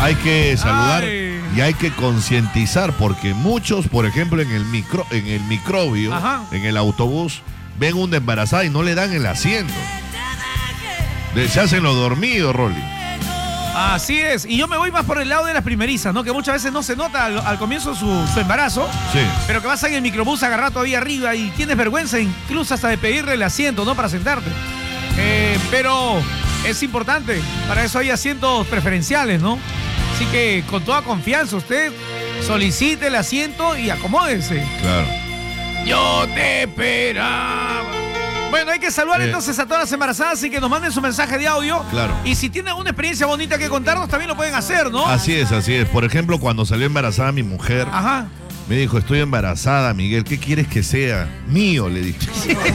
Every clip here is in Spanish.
hay que saludar. Ay. Y hay que concientizar, porque muchos, por ejemplo, en el microbio, Ajá. en el autobús, ven una embarazada y no le dan el asiento. Se hacen los dormidos, Rolly. Así es. Y yo me voy más por el lado de las primerizas, ¿no? Que muchas veces no se nota al comienzo su embarazo. Sí. Pero que vas ahí en el microbús agarrado todavía arriba y tienes vergüenza incluso hasta de pedirle el asiento, ¿no? Para sentarte. Pero es importante. Para eso hay asientos preferenciales, ¿no? Así que con toda confianza usted solicite el asiento y acomódese. Claro. Yo te esperaba. Bueno, hay que saludar entonces a todas las embarazadas y que nos manden su mensaje de audio. Claro. Y si tienen una experiencia bonita que contarnos, también lo pueden hacer, ¿no? Así es, así es. Por ejemplo, cuando salió embarazada mi mujer, Ajá. me dijo, estoy embarazada, Miguel, ¿qué quieres que sea? Mío, le dije.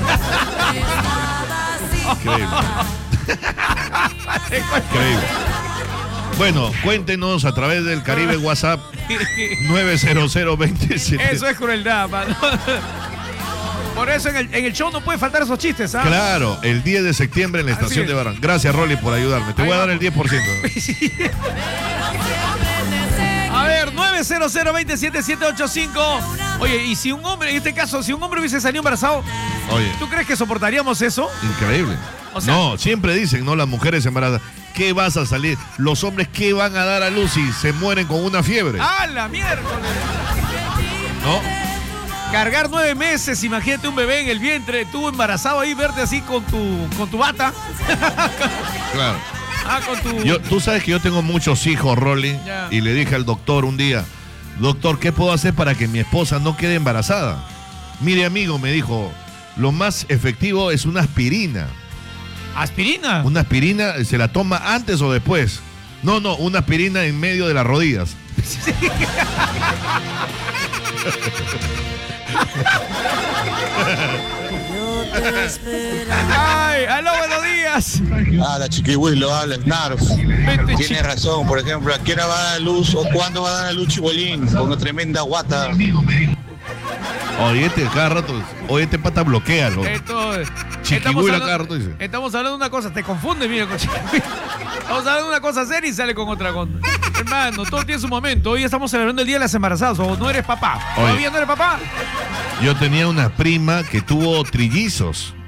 Increíble. Increíble. Bueno, cuéntenos a través del Caribe WhatsApp 900-27. Eso es crueldad, mano. Por eso en el show no puede faltar esos chistes, ¿ah? Claro, el 10 de septiembre en la Así estación es. de Barranca. Gracias, Rolly, por ayudarme. Te voy a dar el 10%. A ver, 900-27785. Oye, y si un hombre, en este caso, si un hombre hubiese salido embarazado, Oye, ¿tú crees que soportaríamos eso? increíble. O sea- No, siempre dicen, ¿no? Las mujeres embarazadas, ¿qué vas a salir? Los hombres, ¿qué van a dar a luz si se mueren con una fiebre? ¡Ah, la miércoles! ¿No? Cargar 9 meses, imagínate un bebé en el vientre, tú embarazado ahí, verte así con tu bata. Claro. Ah, con tu... Tú sabes que yo tengo muchos hijos, Rolly, Ya. y le dije al doctor un día, doctor, ¿qué puedo hacer para que mi esposa no quede embarazada? Mire, amigo, me dijo, lo más efectivo es una aspirina. ¿Aspirina? Una aspirina, ¿se la toma antes o después? No, una aspirina en medio de las rodillas. ¡Ay! ¡Aló, buenos días! La Chiquihuilo, habla Snarf. Vete, Tiene razón, por ejemplo, ¿a qué hora va a dar luz o cuándo va a dar a luz Chibolín? Con una tremenda guata. Oye, cada rato, este pata bloquea, ¿no? Chiquihuila cada rato dice. Estamos hablando de una cosa, te confunde, mira, con Chiquihuila. Estamos hablando de una cosa seria y sale con otra cosa. Hermano, todo tiene su momento. Hoy estamos celebrando el Día de las Embarazadas. O no eres papá. Oye. ¿Todavía no eres papá? Yo tenía una prima que tuvo trillizos.